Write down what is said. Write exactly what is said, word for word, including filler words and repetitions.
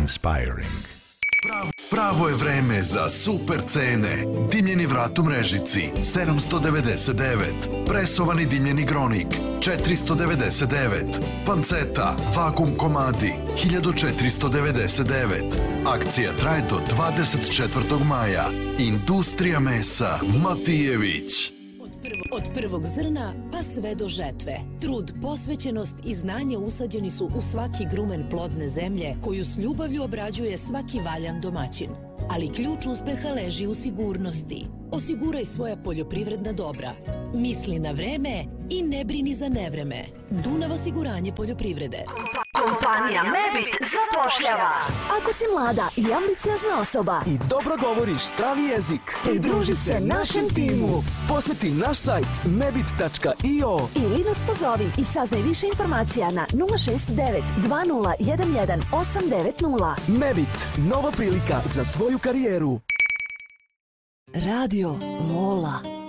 Inspiring. Pravo je vreme za super cene. Dimljeni vrat u mrežici sedamsto devedeset devet, presovani dimljeni gronik četiristo devedeset devet, panceta vakum komadi hiljadu četiristo devedeset devet. Akcija traje do dvadeset četvrtog maja. Industrija mesa Matijević. Od prvog zrna pa sve do žetve. Trud, posvećenost i znanje usađeni su u svaki grumen plodne zemlje koju s ljubavlju obrađuje svaki valjan domaćin. Ali ključ uspeha leži u sigurnosti. Osiguraj svoja poljoprivredna dobra. Misli na vreme i ne brini za nevreme. Dunav osiguranje poljoprivrede. Kompanija Mebit zapošljava. Ako si mlada i ambiciozna osoba i dobro govoriš strani jezik, pridruži se našem timu. Posjeti naš sajt mebit tačka io ili nas pozovi i saznaj više informacija na nula šest devet dva nula jedan jedan osam devet nula. Mebit, nova prilika za tvoju karijeru. Radio Lola.